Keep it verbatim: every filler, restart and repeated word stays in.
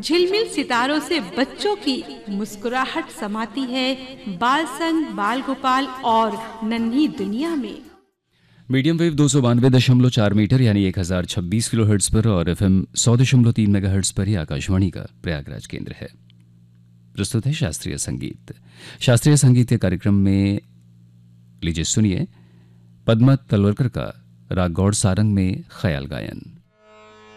झिलमिल सितारों से बच्चों की मुस्कुराहट समाती है बाल संग, बाल गोपाल और नन्ही दुनिया में। मीडियम वेव दो सौ बानवे दशमलव चार मीटर यानी एक हजार छब्बीस किलो हर्ट्ज पर और एफ एम सौ दशमलव तीन मेगा हर्ट्ज पर ही आकाशवाणी का प्रयागराज केंद्र है। प्रस्तुत है शास्त्रीय संगीत। शास्त्रीय संगीत के कार्यक्रम में लीजिए सुनिए पद्मा तलवरकर का राग गौड़ सारंग में ख्याल गायन।